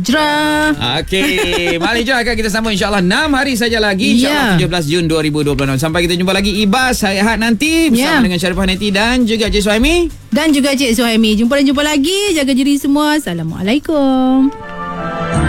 Jra. Okey, mari jom akan kita sambung insya-Allah 6 hari saja lagi insya-Allah 17 Jun 2026. Sampai kita jumpa lagi Ibas hari Ahad nanti bersama dengan Sharifah Nanti dan juga Cik Suhaimi dan juga Cik Suhaimi. Jumpa lagi. Jaga diri semua. Assalamualaikum.